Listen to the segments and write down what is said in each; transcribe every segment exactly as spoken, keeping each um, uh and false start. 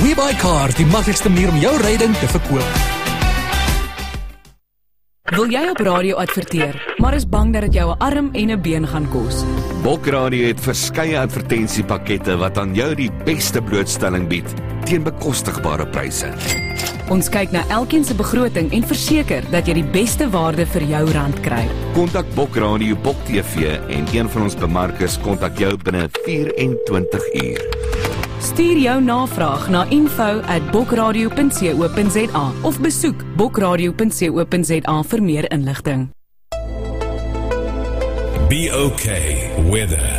WeBuyCars, die maklikste manier om jou ryding te verkoop. Wil jy op radio adverteer, maar is bang dat dit jou 'n arm en 'n been gaan kos? Bokradio het verskeie advertensiepakkette wat aan jou die beste blootstelling bied teen bekostigbare pryse. Ons kyk na elkeen se begroting en verseker dat jy die beste waarde vir jou rand kry. Kontak Bokradio Bok T V en een van ons bemarkers kontak jou binne vyf en twintig uur. Stuur jou navraag na info at bokradio punt co punt za of besoek bokradio punt co punt za vir meer inligting. Be okay weather.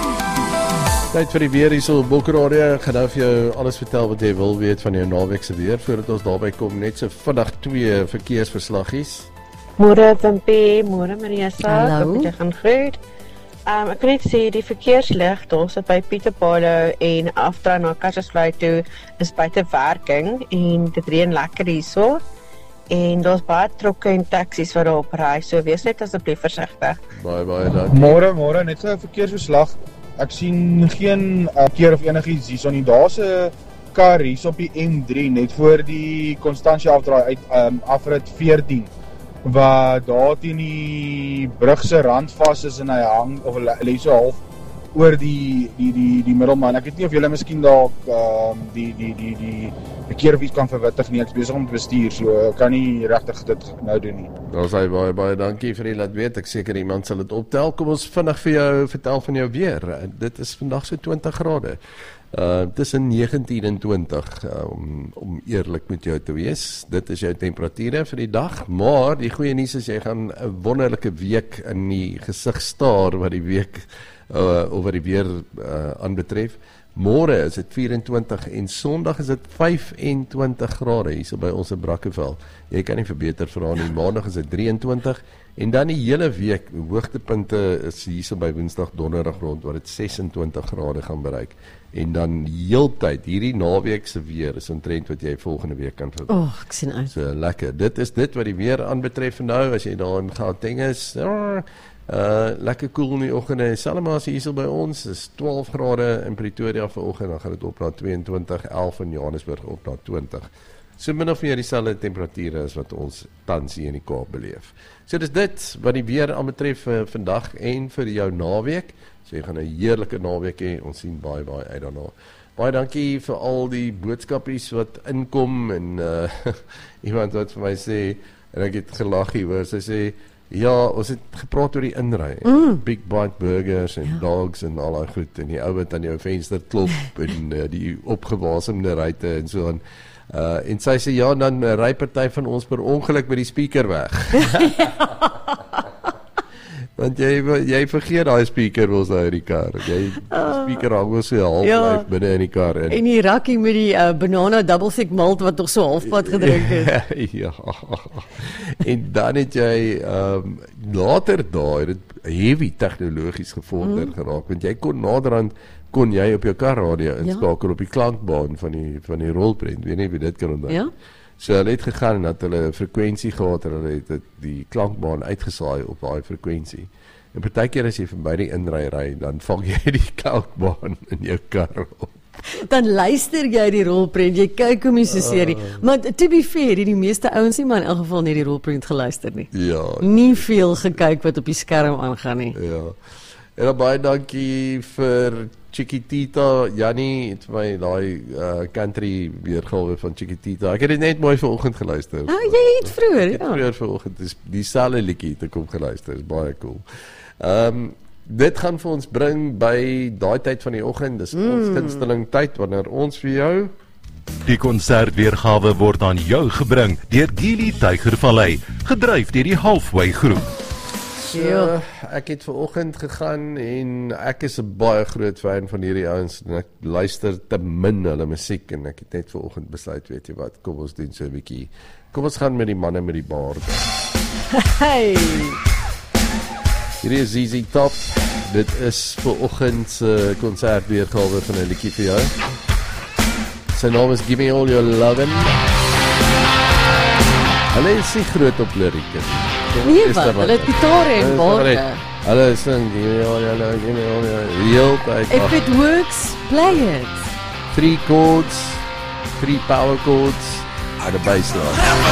Tyd vir die weer hier so op Bokradio. Ek gaan nou vir jou alles vertel wat jy wil weet van jou naweekse weer. Voordat ons daarby kom, net so vinnig twee verkeersverslaggies. Môre Wimpie, môre Mariessa. Hallo. Dit gaan goed. Um, ek kan net sê die verkeerslig daar sit by Pieterpalo en afdraai na Kassersvlei toe is buite werking en dit reën lekker hierso. En daar's baie trokke en taksies wat daar op ry, so wees net asseblief versigtig. Baie baie dankie. Môre, môre, net so 'n verkeersverslag. Ek sien geen uh, keer of enigiets hierso nie. Daar's 'n kar hierso op die M drie net voor die Constantia afdraai uit um, afrit veertien. Waar daar teen die brug se rand vas is en hy hang of lê so half oor die die die die middelman. Ek weet nie of julle miskien dalk ehm um, die die die die verkeer of iets kan verwittig nie. Ek is besig om te bestuur, so ek kan nie regtig dit nou doen nie. Ons sê baie baie dankie vir die laat weet. Ek seker iemand sal dit optel. Kom ons vinnig vir jou vertel van jou weer. Dit is vandag so twintig grade. Uh, tussen negentien en twintig, uh, om, om eerlik met jou te wees. Dit is jou temperature vir die dag, maar die goeie nuus is jy gaan 'n wonderlike week in die gesig staar wat die week uh, oor die weer uh, aanbetref. Môre is dit vyf en twintig en Sondag is dit vyf en twintig grade hier so by ons in Brackenfell. Jy kan nie verbeter vra nie. Maandag is dit drie en twintig en dan die hele week hoogtepunte is hier so by Woensdag, Donderdag rond waar dit ses en twintig grade gaan bereik. En dan heeltyd hierdie naweek se weer is omtrent wat jy volgende week kan verwag. Oh, ek sien uit. So lekker. Dit is dit wat die weer aanbetref nou as jy daar in Gauteng is. Uh, lekker koel cool in die oggende. Selfs hier so by ons is twaalf grade in Pretoria vanoggend, dan gaan dit op na tweeëntwintig, elf in Johannesburg op na twintig. So min of meer dieselfde temperature as wat ons tans hier in die Kaap beleef. So dis dit wat die weer aanbetref uh, vandag en vir jou naweek. So jy gaan 'n heerlike naweek hê. Ons sien baie baie uit daarna. Baie dankie vir al die boodskapies wat inkom en uh, iemand wat vir my sê en ek het gelag hier, sy sê ja, ons het gepraat oor die inry. Mm. Big Bite Burgers en ja. Dogs en al daai goed en die ou wat aan jou venster klop en uh, die opgewasemde ruite en so aan. Uh, en sy sê ja, dan uh, ry party van ons per ongeluk met die speaker weg. Want jy jy vergeet daai speaker was daar in die kar. Jy speaker hang was so half ja. Blyf binne in die kar in. En die rakkie met die uh, banana double sec malt wat nog so halfpad gedrink is. Ja. En dan het jy um, later daar het heavy tegnologies gevorder mm. geraak want jy kon naderhand kon jy op jou karradio inskakel ja. Op die klankbaan van die van die rolprent. Weet nie wie dit kan onthou. Ja. So hulle het gegaan en dat hulle 'n frekwensie gehad en hulle het die klankbaan uitgesaai op daai frekwensie. En partykeer as jy verby die inry ry, dan vang jy die klankbaan in jou kar op. Dan luister jy die rolprent, jy kyk hoe mense serie. Uh, maar to be fair, die meeste ouens nie maar in elk geval net die rolprent geluister nie. Ja. Nie veel gekyk wat op die skerm aangaan nie. Ja. En dan baie dankie vir Chiquitita, Jannie, het my daai uh, country weergawe van Chiquitita. Ek het dit net mooi vanoggend geluister. Ah, jy het vroeër, ja. Ek het vroeër vanoggend dis dieselfde liedjie te kom geluister. Is baie cool. Ehm um, dit gaan vir ons bring by daai tyd van die oggend. Dis mm. ons gunsteling tyd wanneer ons vir jou die konsertweergawe word aan jou gebring deur Gili Tygervallei, gedryf deur die Halfway Groep. So, ek het vanoggend gegaan en ek is 'n baie groot fan van hierdie ouens en ek luister te min hulle musiek en ek het net vanoggend besluit, weet jy wat, kom ons doen so 'n bietjie. Kom ons gaan met die manne met die baarde. Hey. Hierdie is Z Z Top. Dit is vanoggend se konsertweergawe van 'n liedjie vir jou. Sy naam is Give Me All Your Lovin'. Hulle is nie groot op lirieke. Nee, wat? Hulle het gitaar en baarde. Hulle sing, give me all your love, give me all your heel tyd. If it works, play it. Three chords, three power chords and a bass line.